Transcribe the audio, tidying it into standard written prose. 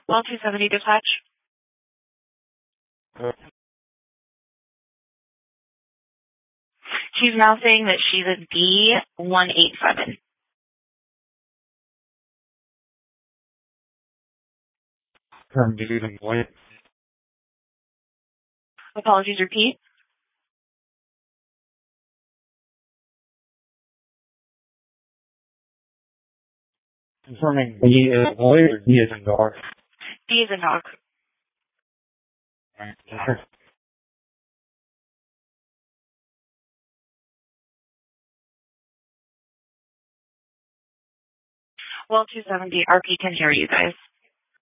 Well 270 dispatch. She's now saying that she's a D187. Apologies, repeat. Confirming D is boy or D is in dog? D is in dog. Right. Well 270, RP can hear you guys.